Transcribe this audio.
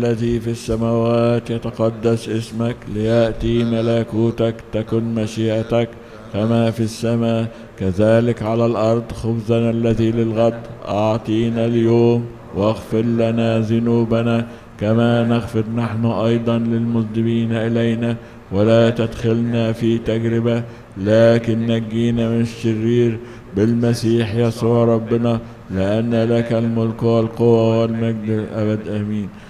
الذي في السماوات يتقدس اسمك، ليأتي ملكوتك، تكن مشيئتك كما في السماء كذلك على الأرض. خبزنا الذي للغد أعطينا اليوم، واغفر لنا ذنوبنا كما نغفر نحن أيضا للمذنبين إلينا، ولا تدخلنا في تجربة لكن نجينا من الشرير، بالمسيح يسوع ربنا، لأن لك الملك والقوة والمجد الأبد آمين.